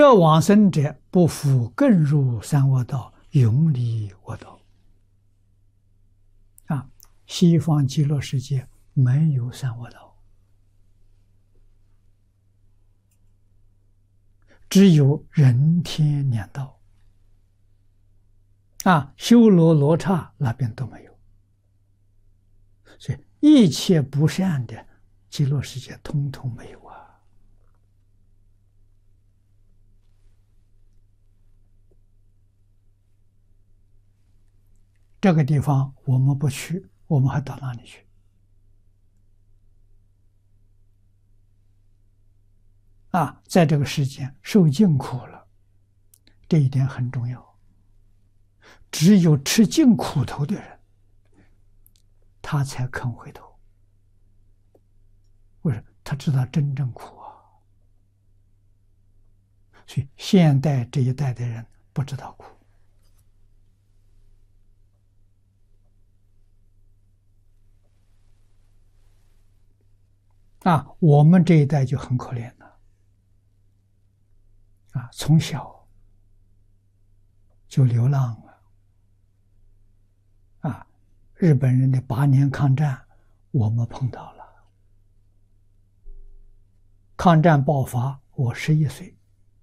得往生者，不复更入三恶道，永离恶道。西方极乐世界没有三恶道，只有人天两道。修罗罗刹那边都没有，所以一切不善的极乐世界通通没有啊。这个地方我们不去，我们还到哪里去？在这个世间受尽苦了，这一点很重要。只有吃尽苦头的人，他才肯回头。为什么？他知道真正苦啊。所以现代这一代的人不知道苦。我们这一代就很可怜了。从小就流浪了。日本人的8年抗战，我们碰到了。抗战爆发，我11岁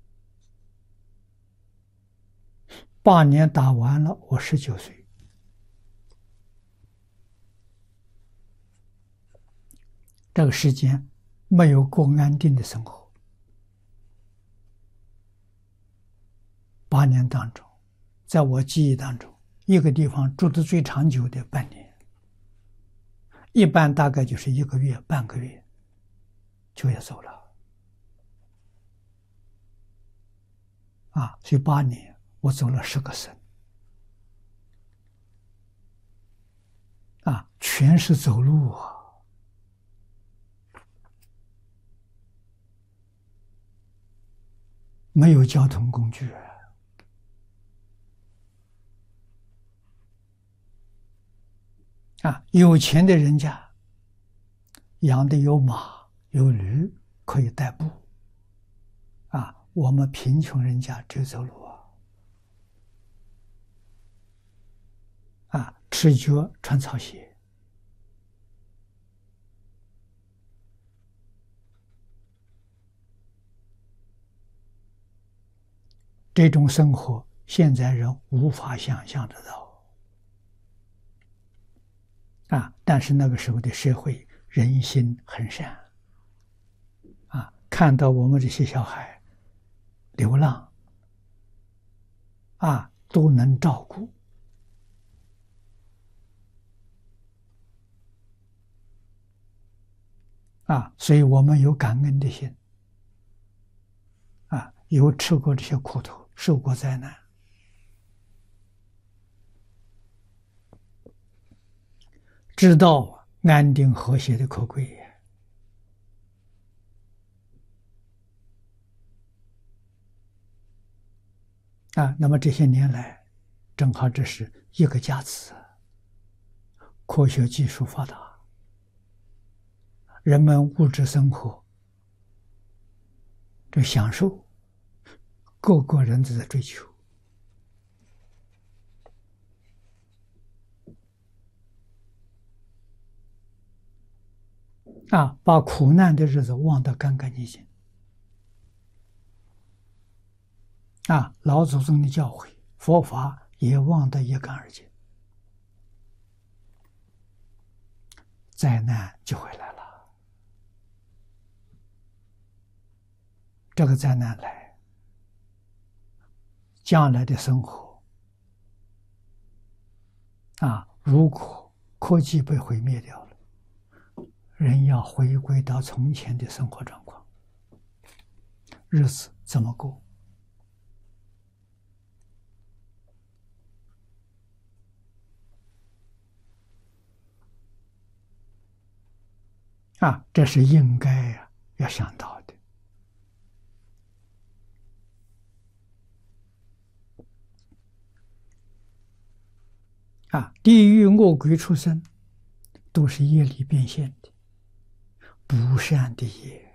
，8年打完了，我19岁。这个时间没有过安定的生活。8年当中，在我记忆当中，一个地方住得最长久的半年，一般大概就是1个月、半个月就要走了。所以8年我走了10个省，全是走路没有交通工具。有钱的人家养的有马有驴可以代步，我们贫穷人家只有走路赤脚穿草鞋。这种生活现在人无法想象得到。但是那个时候的社会人心很善，看到我们这些小孩流浪，都能照顾，所以我们有感恩的心，有吃过这些苦头，受过灾难。知道安定和谐的可贵。那么这些年来，正好这是一个佳子，科学技术发达，人们物质生活这享受，个个人都在追求。把苦难的日子忘得干干净净。老祖宗的教诲，佛法也忘得一干二净，灾难就回来了。这个灾难来，将来的生活，如果科技被毁灭掉了，人要回归到从前的生活状况，日子怎么过？这是应该要想到的。地狱恶鬼出生，都是业力变现的，不善的业。